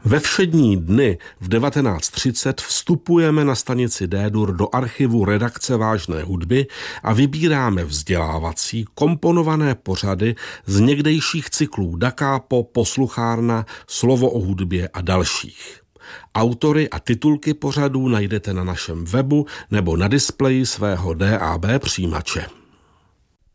Ve všední dny v 19:30 vstupujeme na stanici D-dur do archivu redakce Vážné hudby a vybíráme vzdělávací komponované pořady z někdejších cyklů Da Capo, Posluchárna, Slovo o hudbě a dalších. Autory a titulky pořadů najdete na našem webu nebo na displeji svého DAB přijímače.